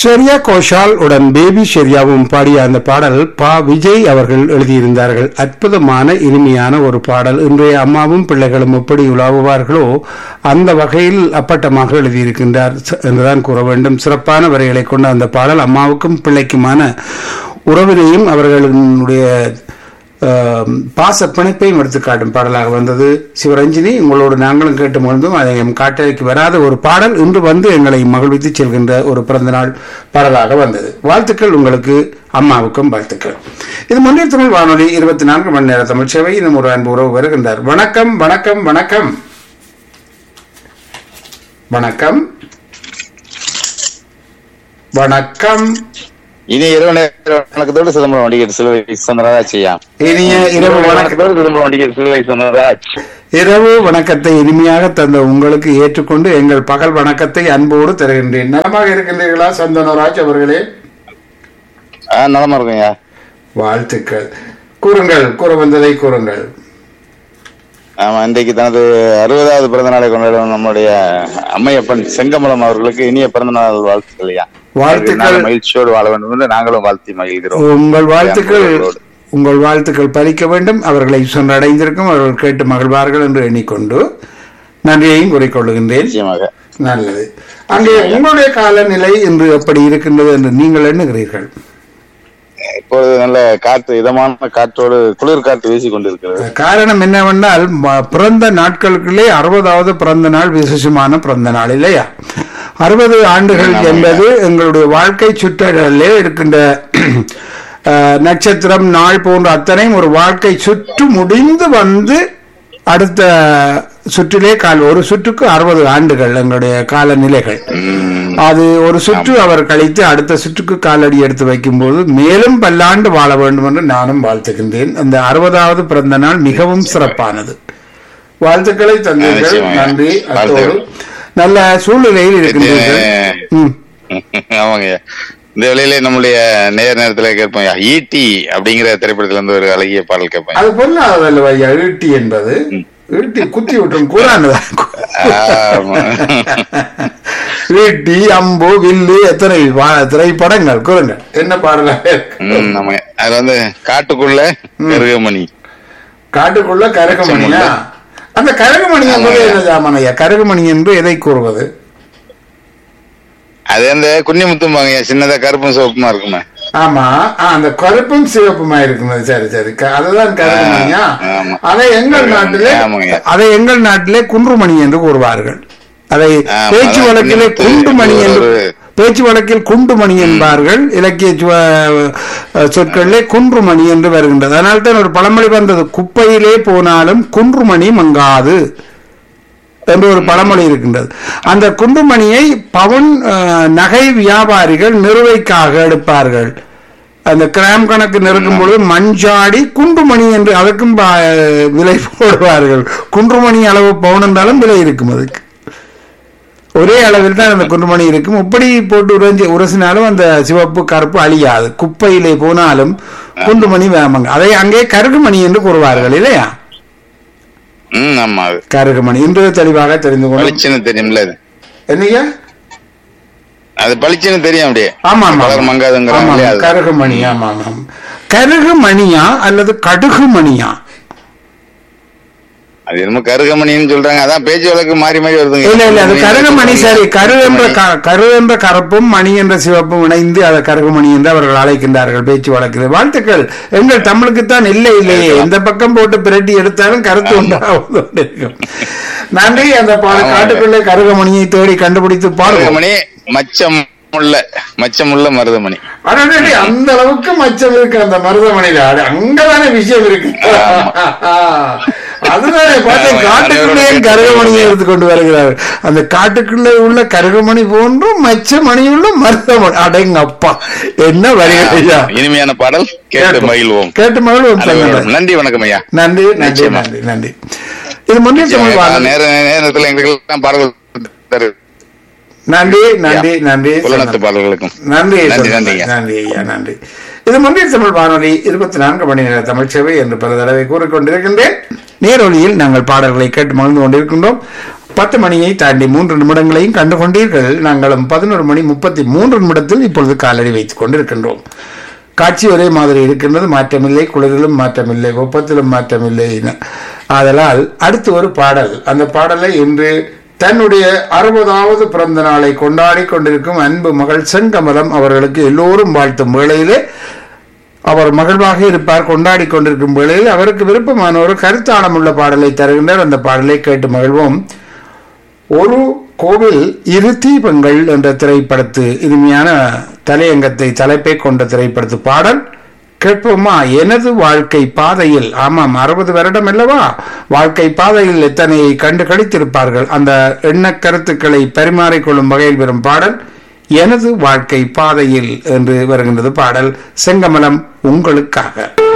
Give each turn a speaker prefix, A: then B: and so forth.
A: ஷெரியா கோஷால் உடன் பேபி ஷெரியாவும் பாடிய அந்த பாடல் பா விஜய் அவர்கள் எழுதியிருந்தார்கள். அற்புதமான இனிமையான ஒரு பாடல். இன்றைய அம்மாவும் பிள்ளைகளும் எப்படி உலாவுவார்களோ அந்த வகையில் அப்பட்டமாக எழுதியிருக்கின்றார் என்றுதான் கூற வேண்டும். சிறப்பான வரிகளை கொண்ட அந்த பாடல் அம்மாவுக்கும் பிள்ளைக்குமான உறவினையும் அவர்களுடைய பாச பிணைப்பையும் எடுத்துக்காட்டும் பாடலாக வந்தது. சிவரஞ்சினி, உங்களோடு நாங்களும் கேட்டு மகிழ்ந்தோம். அதை காட்டலைக்கு வராத ஒரு பாடல் இன்று வந்து எங்களை மகிழ்வித்து செல்கின்ற ஒரு பிறந்தநாள் பாடலாக வந்தது. வாழ்த்துக்கள் உங்களுக்கு, அம்மாவுக்கும் வாழ்த்துக்கள். இது முன்னில் தமிழ் வானொலி 24 மணி நேர தமிழ் சேவை. இன்னும் ஒரு அன்பு உறவு வருகின்றார். வணக்கம் வணக்கம் வணக்கம் வணக்கம் வணக்கம்.
B: இனி இரவு வணக்கத்தோடு சிதம்பரம் வண்டிகேட் சிலுவை சொன்னராஜ்.
A: இனிய இரவு வணக்கத்தோடு
B: சிதம்பரம் வண்டிகேட் சிலுவை சொன்னராஜ்.
A: இரவு வணக்கத்தை இனிமையாக தந்த உங்களுக்கு ஏற்றுக்கொண்டு எங்கள் பகல் வணக்கத்தை அன்போடு தருகின்றேன். நலமாக இருக்கின்றீர்களா சந்தனராஜ் அவர்களே?
B: நலமா இருக்குங்க.
A: வாழ்த்துக்கள். கூறுங்கள், கூற வந்ததை கூறுங்கள்.
B: ஆமா, இன்றைக்கு தனது 60வது பிறந்த நாளை கொண்டாடும் நம்முடைய அம்மையப்பன் செங்கமலம் அவர்களுக்கு இனிய பிறந்த நாள் வாழ்த்துக்கள்.
A: வாழ்த்துக்கள்.
B: மகிழ்ச்சியோடு வாழ வேண்டும் என்று நாங்களும் வாழ்த்தி மகிழ்கிறோம்.
A: உங்கள் வாழ்த்துக்கள் பலிக்க வேண்டும். அவர்களை சென்றடைந்திருக்கும், அவர்கள் கேட்டு மகிழ்வார்கள் என்று எண்ணிக்கொண்டு நன்றியையும் கூறிக்கொள்ளுகின்றேன். நல்லது. அங்கே உங்களுடைய காலநிலை இன்று எப்படி இருக்கின்றது என்று நீங்கள் எண்ணுகிறீர்கள்?
B: இப்போது நல்ல காற்று, இதமான காற்றோடு குளிர் காற்று வீசிக் கொண்டிருக்கிறது.
A: காரணம் என்னவென்றால் பிறந்த நாட்களுக்குள்ளே 60வது பிறந்த நாள் விசேஷமான பிறந்த நாள் இல்லையா? 60 ஆண்டுகள் என்பது எங்களுடைய வாழ்க்கை சுற்றிலே இருக்கின்ற நட்சத்திரம், நாள் போன்ற அத்தனையும் ஒரு வாழ்க்கை சுற்று முடிந்து வந்து அடுத்த சுற்றிலே ஒரு சுற்றுக்கு 60 ஆண்டுகள் எங்களுடைய காலநிலைகள். அது ஒரு சுற்று அவர் கழித்து அடுத்த சுற்றுக்கு காலடி எடுத்து வைக்கும் போது மேலும் பல்லாண்டு வாழ வேண்டும் என்று நானும் வாழ்த்துகின்றேன். அந்த 60வது பிறந்த நாள் மிகவும் சிறப்பானது. வாழ்த்துக்களை தந்தீர்கள், நன்றி. அத்தோடு நல்ல சூழ்நிலையில் இருக்கின்றீர்கள்.
B: ஆமாங்க. இந்த வேளையிலே நம்முடைய நேரத்துல கேட்போம், ஈட்டி அப்படிங்கிற திரைப்படத்துல இருந்து ஒரு அழகிய பாடல் கேட்பேன்.
A: அது பொண்ணாவதல்ல ஈட்டி என்பது, ஈட்டி குத்தி விட்டுரும் கூறானதான். ஈட்டி, அம்பு, வில்லு, எத்தனை திரைப்படங்கள் கூறுங்கள், என்ன பாடல?
B: அது வந்து காட்டுக்குள்ள கருகமணி.
A: காட்டுக்குள்ள கருகமணியா? அந்த கருகமணி என்பது என்ன ஜாமனையா? கருகமணி என்று எதை கூறுவது?
B: அது அந்த குன்னிமுத்தும்பாங்க, சின்னதா கருப்பும் சிவப்புமா இருக்குமே.
A: ஆமா, அந்த கருப்பும் சிவப்புமா இருக்குது. சரி சரி, அதுதான் கருகமணியா? அதை எங்கள் நாட்டிலே குன்றுமணி என்று கூறுவார்கள். அதை பேச்சு வழக்கிலே குண்டுமணி என்று, பேச்சு வழக்கில் குண்டுமணி என்பார்கள். இலக்கிய சொற்களிலே குன்றுமணி என்று வருகின்றது. அதனால்தான் ஒரு பழமொழி வந்தது, குப்பையிலே போனாலும் குன்றுமணி மங்காது என்று ஒரு பழமொழி இருக்கின்றது. அந்த குண்டுமணியை பவுன் நகை வியாபாரிகள் நிறுவைக்காக எடுப்பார்கள். அந்த கிராம் கணக்கு நெருக்கும் பொழுது மஞ்சாடி குண்டுமணி என்று அதுக்கும் விலை போடுவார்கள். குன்றுமணி அளவு பவுன் என்றாலும் விலை இருக்கும். அதுக்கு ஒரே அளவில் தான் அந்த குண்டுமணி இருக்கும். இப்படி போட்டு உரசினாலும் அந்த சிவப்பு கருப்பு அழியாது. குப்பையிலே போனாலும் குண்டுமணி வேமங்க. அதை அங்கே கருகுமணி என்று கூறுவார்கள் இல்லையா? கருகுமணி இன்று தெளிவாக தெரிந்து கொண்டு
B: தெரியும்ல.
A: என்னையா
B: அது பளிச்சுன்னு தெரியும் அப்படியே.
A: ஆமா கருகுமணி. ஆமா ஆமா, கருகுமணியா அல்லது கடுகுமணியா?
B: அது என்னமோ கருகமணின்னு சொல்றாங்க. அதான் பேச்சு வழக்கு மாறி மாறி வருதுங்க.
A: இல்ல இல்ல, அது கருகமணி. சரி, கரு என்ற கருப்பும் மணி என்ற சிவப்பும் இணைந்து அதை கருகுமணி என்று அவர்கள் அழைக்கின்றார்கள் பேச்சு வழக்கில். வாழ்த்துக்கள். எங்கள் தமிழுக்குத்தான் இல்லை இல்லையே, எந்த பக்கம் போட்டு பிரட்டி எடுத்தாலும் கருத்து உண்டாவது. நன்றி. அந்த காட்டுக்குள்ளே கருகமணியை தேடி கண்டுபிடித்து பாருங்க.
B: மச்சமுள்ள மருதமணி.
A: அந்த அளவுக்கு மச்சம் இருக்கு அந்த மருதமணியில. அங்கதானே விஷயம் இருக்கு. அதுதானே பார்த்தேன், காட்டுக்குள்ளே கருகமணியை எடுத்துக்கொண்டு வருகிறார்கள். அந்த காட்டுக்குள்ளே உள்ள கருகமணி போன்றும் மச்சமணி உள்ள மருதமணி. அடங்க அப்பா, என்ன வரியா!
B: இனிமையான பாடல். கேட்டு மகிழ்வோம். நன்றி, வணக்கம் ஐயா.
A: நன்றி நன்றி நன்றி நன்றி. இது முன்னேற்ற
B: நேரத்தில் எங்களுக்கு பாடல்.
A: நன்றி நன்றி நன்றி
B: நன்றி
A: நன்றி ஐயா, நன்றி. இது முன்னில் தமிழ் வானொலி 24 மணி நேர தமிழ் சேவை என்று பல தடவை கூறிக்கொண்டிருக்கின்றேன். நேரொலியில் நாங்கள் பாடல்களை கேட்டு மகிழ்ந்து கொண்டிருக்கின்றோம். 10 மணியை தாண்டி 3 நிமிடங்களையும் கண்டு கொண்டீர்கள். நாங்களும் 11 மணி 33 நிமிடத்தில் இப்பொழுது காலடி வைத்துக் கொண்டிருக்கின்றோம். காட்சி ஒரே மாதிரி இருக்கின்றது, மாற்றமில்லை. குளிரிலும் மாற்றமில்லை, வெப்பத்திலும் மாற்றமில்லை. ஆதலால் அடுத்து ஒரு பாடல். அந்த பாடலை இன்று தன்னுடைய 60வது பிறந்த நாளை கொண்டாடி கொண்டிருக்கும் அன்பு மகள் செங்கமலம் அவர்களுக்கு எல்லோரும் வாழ்த்தும் வேளையிலே அவர் மகிழ்வாக இருப்பார். கொண்டாடி கொண்டிருக்கும் வேளையில் அவருக்கு விருப்பமான ஒரு கருத்தாளம் உள்ள பாடலை தருகின்றார். அந்த பாடலை கேட்டு மகிழ்வோம். ஒரு கோவில் 2 தீபங்கள் என்ற திரைப்படத்து இனிமையான தலையங்கத்தை தலைப்பை கொண்ட திரைப்படத்து பாடல் கேட்போமா? எனது வாழ்க்கை பாதையில், ஆமாம் 60 வருடம் அல்லவா, வாழ்க்கை பாதையில் எத்தனை கண்டு கழித்திருப்பார்கள். அந்த எண்ண கருத்துக்களை பரிமாறிக்கொள்ளும் வகையில் வரும் பாடல் எனது வாழ்க்கை பாதையில் என்று வருகின்றது. பாடல் செங்கமலம் உங்களுக்காக.